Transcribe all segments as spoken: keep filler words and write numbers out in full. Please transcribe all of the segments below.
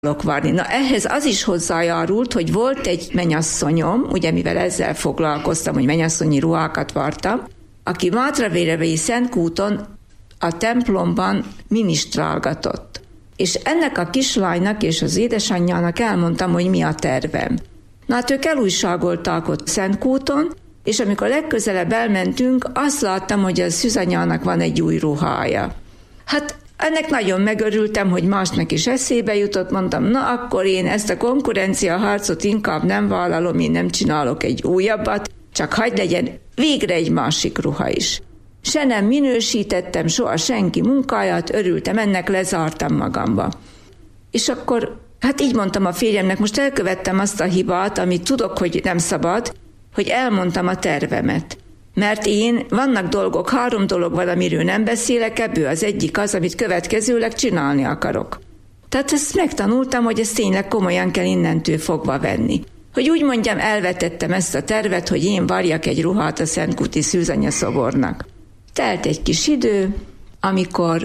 varni. Na ehhez az is hozzájárult, hogy volt egy mennyasszonyom, ugye mivel ezzel foglalkoztam, hogy mennyasszonyi ruhákat vartam, aki Mátravérevelyi Szentkúton a templomban minisztrálgatott. És ennek a kislánynak és az édesanyjának elmondtam, hogy mi a tervem. Na hát ők elújságolták ott Szentkúton, és amikor legközelebb elmentünk, azt láttam, hogy a szűzanyának van egy új ruhája. Hát ennek nagyon megörültem, hogy másnak is eszébe jutott, mondtam, na akkor én ezt a konkurencia harcot inkább nem vállalom, én nem csinálok egy újabbat, csak hadd legyen végre egy másik ruha is. Se nem minősítettem soha senki munkáját, örültem, ennek lezártam magamba. És akkor, hát így mondtam a férjemnek, most elkövettem azt a hibát, amit tudok, hogy nem szabad, hogy elmondtam a tervemet. Mert én, vannak dolgok, három dolog van, amiről nem beszélek, ebből az egyik az, amit következőleg csinálni akarok. Tehát ezt megtanultam, hogy ezt tényleg komolyan kell innentől fogva venni. Hogy úgy mondjam, elvetettem ezt a tervet, hogy én varjak egy ruhát a Szentkúti szűzanyaszobornak. Telt egy kis idő, amikor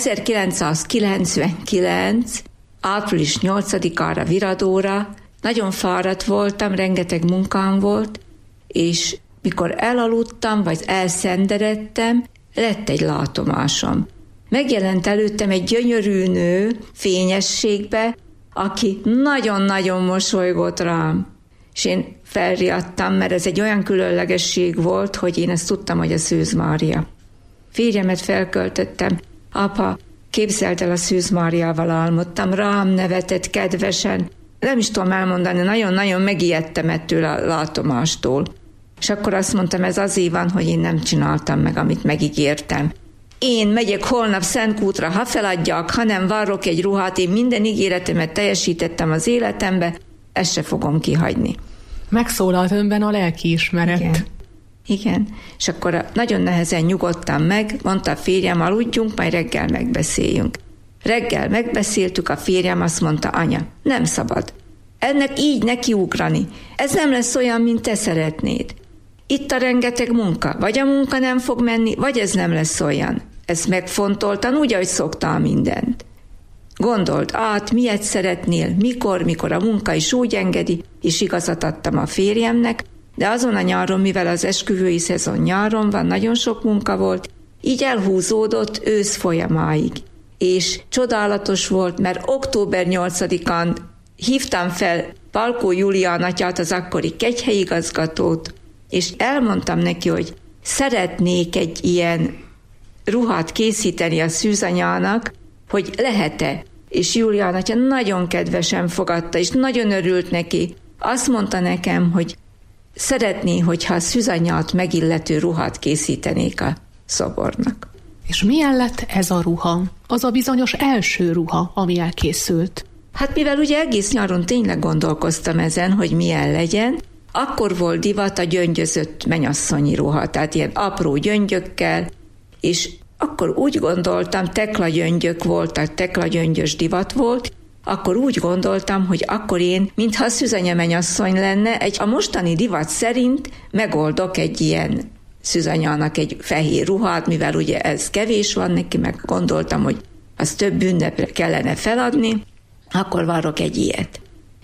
ezerkilencszázkilencvenkilenc. április nyolcadikára Viradóra nagyon fáradt voltam, rengeteg munkám volt, és mikor elaludtam, vagy elszenderedtem, lett egy látomásom. Megjelent előttem egy gyönyörű nő fényességbe, aki nagyon-nagyon mosolygott rám. És én felriadtam, mert ez egy olyan különlegesség volt, hogy én ezt tudtam, hogy a Szűz Mária. Férjemet felköltöttem. Apa, képzeld el, a Szűz Máriával álmodtam, rám nevetett kedvesen. Nem is tudom elmondani, nagyon-nagyon megijedtem ettől a látomástól. És akkor azt mondtam, ez azért van, hogy én nem csináltam meg, amit megígértem. Én megyek holnap Szentkútra, ha feladjak, ha nem várok egy ruhát, én minden ígéretemet teljesítettem az életembe, ezt se fogom kihagyni. Megszólalt önben a lelkiismeret. Igen. Igen. És akkor nagyon nehezen nyugodtam meg, mondta a férjem, aludjunk, majd reggel megbeszéljünk. Reggel megbeszéltük, a férjem azt mondta, anya, nem szabad. Ennek így nekiugrani. Ez nem lesz olyan, mint te szeretnéd. Itt a rengeteg munka. Vagy a munka nem fog menni, vagy ez nem lesz olyan. Ezt megfontoltan, úgy, ahogy szoktál mindent. Gondold át, miért szeretnél, mikor, mikor a munka is úgy engedi, és igazat adtam a férjemnek, de azon a nyáron, mivel az esküvői szezon nyáron van, nagyon sok munka volt, így elhúzódott ősz folyamáig. És csodálatos volt, mert október nyolcadikán hívtam fel Palkó Julián atyát, az akkori kegyhelyigazgatót, és elmondtam neki, hogy szeretnék egy ilyen ruhát készíteni a szűzanyának, hogy lehet-e. És Julián atya nagyon kedvesen fogadta, és nagyon örült neki. Azt mondta nekem, hogy szeretné, hogyha a szűzanyát megillető ruhát készítenék a szobornak. És milyen lett ez a ruha? Az a bizonyos első ruha, ami elkészült. Hát mivel ugye egész nyáron tényleg gondolkoztam ezen, hogy milyen legyen, akkor volt divat a gyöngyözött mennyasszonyi ruha, tehát ilyen apró gyöngyökkel, és akkor úgy gondoltam, teklagyöngyök voltak, teklagyöngyös divat volt, akkor úgy gondoltam, hogy akkor én, mintha szűzanya mennyasszony lenne, egy a mostani divat szerint megoldok egy ilyen szűzanyának egy fehér ruhát, mivel ugye ez kevés van neki, meg gondoltam, hogy az több ünnepre kellene feladni, akkor várok egy ilyet.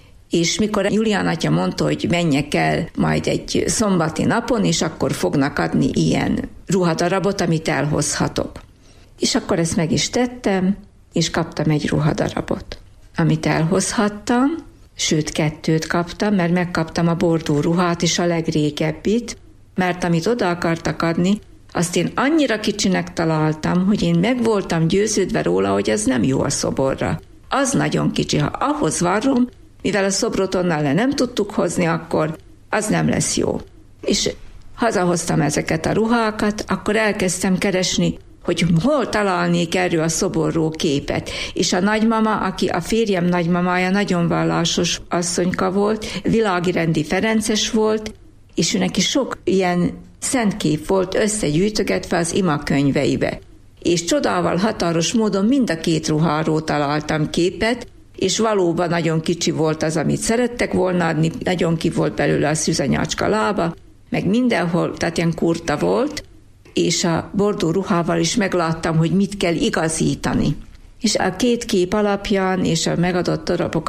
És mikor Julián atya mondta, hogy menjek el majd egy szombati napon, és akkor fognak adni ilyen ruhadarabot, amit elhozhatok. És akkor ezt meg is tettem, és kaptam egy ruhadarabot, amit elhozhattam, sőt kettőt kaptam, mert megkaptam a bordó ruhát és a legrégebbit, mert amit oda akartak adni, azt én annyira kicsinek találtam, hogy én meg voltam győződve róla, hogy ez nem jó a szoborra. Az nagyon kicsi, ha ahhoz várom, mivel a szobrot onnan le nem tudtuk hozni, akkor az nem lesz jó. És hazahoztam ezeket a ruhákat, akkor elkezdtem keresni, hogy hol találnék erről a szoborról képet. És a nagymama, aki a férjem nagymamája, nagyon vallásos asszonyka volt, Világirendi Ferences volt, és ő neki sok ilyen szentkép volt összegyűjtögetve az imakönyveibe. És csodával határos módon mind a két ruháról találtam képet, és valóban nagyon kicsi volt az, amit szerettek volna adni, nagyon ki volt belőle a szűzanyácska lába, meg mindenhol, tehát ilyen kurta volt, és a bordó ruhával is megláttam, hogy mit kell igazítani. És a két kép alapján és a megadott darabok